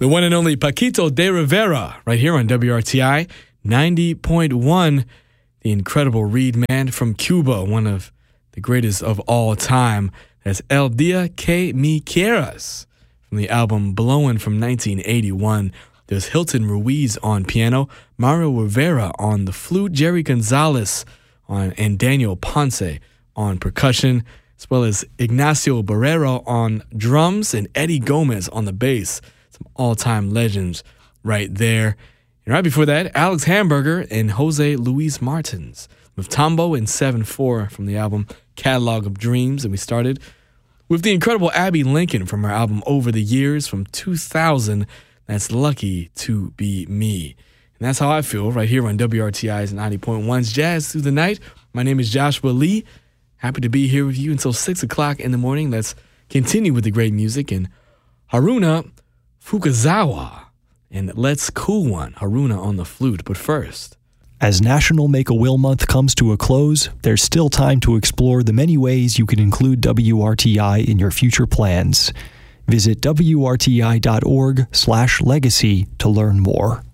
The one and only Paquito de Rivera, right here on WRTI 90.1. The incredible Reed man from Cuba, one of the greatest of all time. That's El Dia Que Me Quieras from the album Blowin' from 1981. There's Hilton Ruiz on piano, Mario Rivera on the flute, Jerry Gonzalez and Daniel Ponce on percussion, as well as Ignacio Barrero on drums and Eddie Gomez on the bass. Some all-time legends right there. And right before that, Alex Hamburger and Jose Luis Martins with Tambo and 7/4 from the album Catalog of Dreams. And we started with the incredible Abby Lincoln from her album Over the Years from 2000. That's Lucky to Be Me. And that's how I feel right here on WRTI's 90.1's Jazz Through the Night. My name is Joshua Lee. Happy to be here with you until 6 o'clock in the morning. Let's continue with the great music. And Haruna Fukazawa and Let's Cool One, Haruna on the flute. But first, as National Make-A-Will Month comes to a close, there's still time to explore the many ways you can include WRTI in your future plans. Visit WRTI.org/legacy to learn more.